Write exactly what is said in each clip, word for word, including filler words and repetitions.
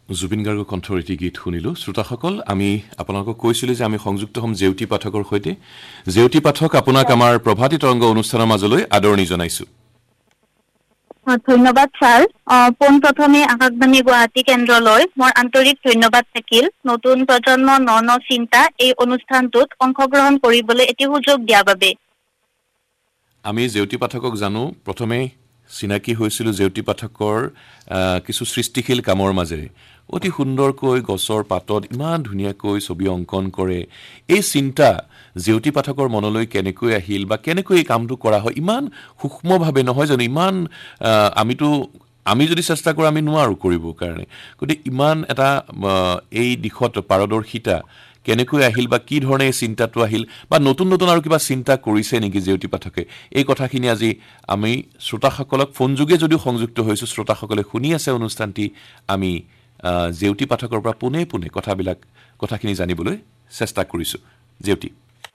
জুবিন গাৰ্গৰ কণ্ঠৰ এটি গীত শুনিলো শ্ৰোতাসকল আমি আপোনালোকক কৈছিলো যে আমি সংযুক্ত হ'ম জেউতি পাঠকৰ সৈতে জেউতি পাঠক আপোনাক আমাৰ প্ৰভাতী তৰংগ অনুষ্ঠানৰ মাজলৈ আদৰণি জনাইছো ধন্যবাদ স্যার পোন প্রথমে আকাশবাণী গুৱাহাটী কেন্দ্ৰলৈ মোৰ আন্তৰিক ধন্যবাদ থাকিল নতুন প্ৰজন্ম ন ন চিন্তা এই অনুষ্ঠানটোত অংশগ্ৰহণ কৰিবলৈ এটি সুযোগ দিয়া বাবে আমি জেউতি পাঠকক জানো প্ৰথমে চিনাকি হৈছিল জেউতি পাঠকৰ কিছু সৃষ্টিশীল কামৰ মাজেৰে অতি সুন্দৰকৈ গছৰ পাতত ইমান ধুনীয়াকৈ ছবি অংকন কৰে এই চিন্তা জেউতি পাঠকৰ মনলৈ কেনেকৈ আহিল বা কেনেকৈ এই কামটো কৰা হয় ইমান সূক্ষ্মভাৱে নহয় জানো ইমান আমিতো আমি যদি চেষ্টা কৰো আমি নোৱাৰো কৰিব কাৰণে গতি ইমান এটা এই দিশত পাৰদৰ্শিতা কেনেকৈ আহিল বা কি ধৰণে চিন্তাটো আহিল বা নতুন নতুন আৰু কিবা চিন্তা কৰিছে নেকি জেউতি পাঠকে এই কথাখিনি আজি আমি শ্ৰোতাসকলক ফোন যোগে যদিও সংযুক্ত হৈছো শ্ৰোতাসকলে শুনি আছে অনুষ্ঠানটি আমি জেউতি পাঠকৰ পৰা পুনে পুনে কথাবিলাক কথাখিনি জানিবলৈ চেষ্টা কৰিছো জেউতি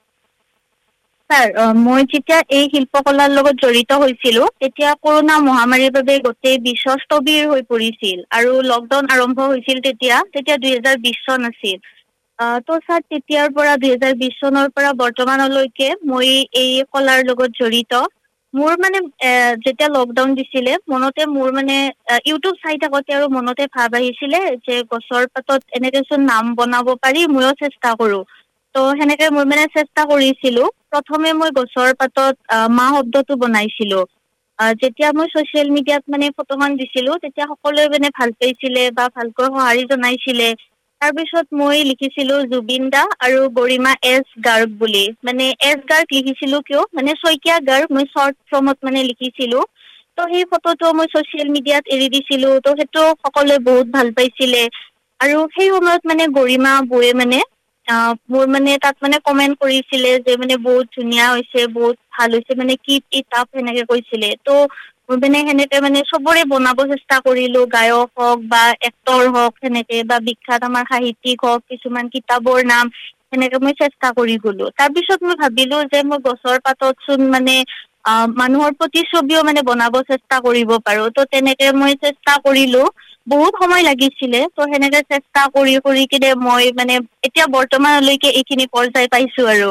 স্যার মই যেতিয়া এই শিল্পকলাৰ লগত জড়িত হৈছিল তেতিয়া কৰোনা মহামাৰীৰ বাবে গোটেই বিশ্ব স্থবিৰ হৈ পৰিছিল আৰু লকডাউন আৰম্ভ হৈছিল তেতিয়া তেতিয়া দুই হাজাৰ বিশ চন আছিল তো স্যার তেতিয়াৰ পৰা দুই হাজাৰ বিশ চনৰ পৰা বৰ্তমানলৈকে মই এই কলাৰ লগত জড়িত মোৰ মানে যেতিয়া লকডাউন দিছিলে মনতে মোৰ মানে ইউটিউব চাই থাকোতে আৰু মনতে ভাব আহিছিলে যে গছৰ পাতত এনেকেচোন নাম বনাব পাৰি ময়ো চেষ্টা কৰো তো হেনেকে মই মানে চেষ্টা কৰিছিলো প্ৰথমে মই গছৰ পাতত মা শব্দটো বনাইছিলো যেতিয়া মই সোশ্যাল মিডিয়াত মানে ফটোখন দিছিলো তেতিয়া সকলোৱে মানে ভাল পাইছিলে বা ভালকৈ সঁহাৰি জনাইছিলে তাৰপিছত মই লিখিছিলো জুবিন দা আৰু গৰিমা এছ গাৰ্গ বুলি মানে এছ গাৰ্গ লিখিছিলো কিয় মানে শইকীয়া গাৰ্গ মই শৰ্ট ফৰ্মত মানে লিখিছিলো তো সেই ফটোটো মই সোশ্যাল মিডিয়াত এৰি দিছিলো তো সেইটো সকলোৱে বহুত ভাল পাইছিলে আৰু সেই সময়ত মানে গৰিমা বয়ে মানে মোৰ মানে তাত মানে কমেন্ট কৰিছিলে যে মানে বহুত ধুনীয়া হৈছে বহুত ভাল হৈছে মানে কিপ ইট আপ এনেকে কৈছিলে তো মই মানে হেনেকে মানে সবৰে বনাব চেষ্টা কৰিলো গায়ক হওক বা এক্টৰ হওক হেনেকে বা বিখ্যাত আমাৰ সাহিত্যিক হওক কিছুমান কিতাপৰ নাম হেনেকে মই চেষ্টা কৰি গলো তাৰপিছত মই ভাবিলো যে মই গছৰ পাতত চোন মানে মানুহৰ প্ৰতিছবিও মানে বনাব চেষ্টা কৰিব পাৰো তো তেনেকে মই চেষ্টা কৰিলো বহুত সময় লাগিছিলে তো হেনেকে চেষ্টা কৰি কৰি কিনে মই মানে এতিয়া বৰ্তমানলৈকে এইখিনি পৰ্যায় পাইছো আৰু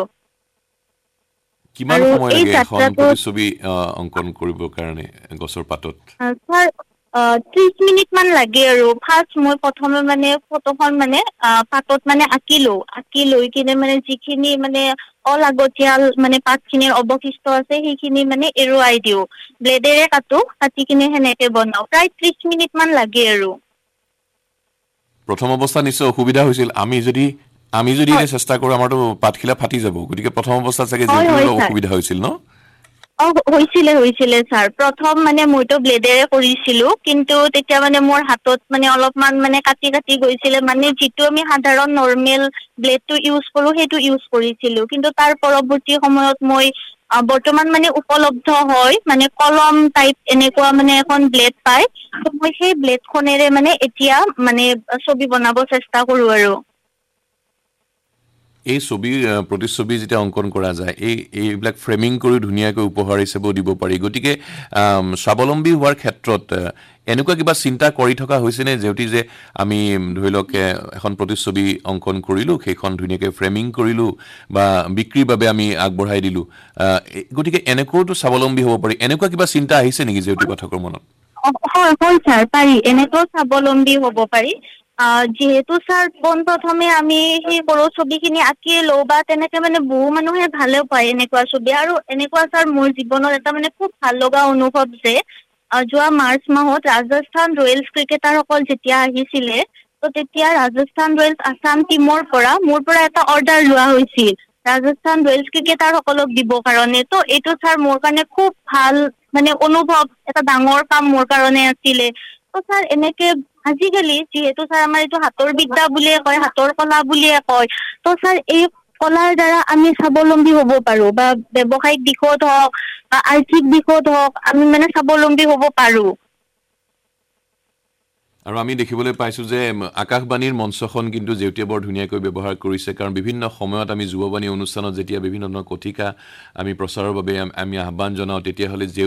কিমান সময় লাগে এখন প্ৰতিছবি অংকন কৰিবৰ কাৰণে গছৰ পাতত স্যার ত্ৰিশ মিনিট মান লাগে আৰু ফাৰ্স্ট মই প্ৰথমে মানে ফটোখন মানে পাতত মানে আঁকিলো আঁকি লৈ কিনে মানে যিখিনি মানে অলাগতিয়াল মানে পাতখিনিৰ অৱশিষ্ট আছে সেইখিনি মানে এৰুৱাই দিও ব্লেডেৰে কাটো কাটি কিনে হেনেকে বনাও প্ৰায় ত্ৰিশ মিনিট মান লাগে আৰু প্ৰথম অৱস্থা নিশ্চয় অসুবিধা হৈছিল আমি যদি আমি যদি এটা চেষ্টা কৰো আমাৰটো পাতখিলা ফাটি যাব গতিকে প্ৰথম অৱস্থা চাগে যেটো অসুবিধা হৈছিল ন অ হৈছিলে হৈছিলে স্যার প্ৰথম মানে মইতো ব্লেডেৰে কৰিছিলো কিন্তু তেতিয়া মানে মোৰ হাতত মানে অলপমান মানে কাটি কাটি গৈছিলে মানে যেটো আমি সাধাৰণ নৰমেল ব্লেডটো ইউজ কৰো হেতু ইউজ কৰিছিলো কিন্তু তাৰ পৰৱৰ্তী সময়ত মই বৰ্তমান মানে উপলব্ধ হয় মানে কলম টাইপ এনেকুৱা মানে এখন ব্লেড পাই তো মই সেই ব্লেডখনেৰে মানে এতিয়া মানে ছবি বনাব চেষ্টা কৰো আৰু এই ছবি প্ৰতিছবি যেটা অংকন কৰা যায় এই এইবিলাক ফ্ৰেমিং কৰি ধুনীয়াকৈ উপহাৰ হিচাপে দিব পাৰি গতিকে স্বাৱলম্বী হোৱাৰ ক্ষেত্ৰত এনেকুৱা কিবা চিন্তা কৰি থকা হৈছে নে যেউটি যে আমি ধৰি লওক এখন প্ৰতিছবি অংকন কৰিলো সেইখন ধুনীয়াকৈ ফ্ৰেমিং কৰিলো বা বিক্ৰীৰ বাবে আমি আগবঢ়াই দিলো গতিকে এনেকৈতো স্বাৱলম্বী হ'ব পাৰি এনেকুৱা কিবা চিন্তা আহিছে নেকি যেউটি পাঠকৰ মনত হয় হয় স্যার পাৰি এনেকৈ স্বাৱলম্বী হ'ব পাৰি যেহেতু স্যার পোন প্ৰথমে আমি সেই সৰু ছবিখিনি আঁকি লও বা তেনেকে মানে বহু মানুহে ভালে পায় এনেকুৱা ছবি আৰু এনেকুৱা স্যার মোৰ জীৱনত এটা মানে খুব ভাল লগা অনুভৱ যে যোৱা মাৰ্চ মাহত ৰাজস্থান ৰয়েলছ ক্ৰিকেটাৰসকল যেতিয়া আহিছিলে তো তেতিয়া ৰাজস্থান ৰয়েলছ আসাম টিমৰ পৰা মোৰ পৰা এটা অৰ্ডাৰ লোৱা হৈছিল ৰাজস্থান ৰয়েলছ ক্ৰিকেটাৰসকলক দিব কাৰণে তো এইটো স্যার মোৰ কাৰণে খুব ভাল মানে অনুভৱ এটা ডাঙৰ কাম মোৰ কাৰণে আছিলে তো স্যার এনেকে আজিকালি যেহেতু স্যার আমাৰ এইটো হাতৰ বিদ্যা বুলিয়ে কয় হাতৰ কলা বুলিয়ে কয় তো স্যার এই কলাৰ দ্বাৰা আমি স্বাৱলম্বী হ'ব পাৰো বা ব্যৱসায়িক দিশত হওক বা আৰ্থিক দিশত হওক আমি মানে স্বাৱলম্বী হ'ব পাৰো আৰু আমি দেখিবলৈ পাইছো যে আকাশবাণীৰ মঞ্চখন কিন্তু যেউটিয়ে বৰ ধুনীয়াকৈ ব্যৱহাৰ কৰিছে কাৰণ বিভিন্ন সময়ত আমি যুৱবাণী অনুষ্ঠানত যেতিয়া বিভিন্ন ধৰণৰ কথিকা আমি প্ৰচাৰৰ বাবে আমি আহ্বান জনাও তেতিয়া হলে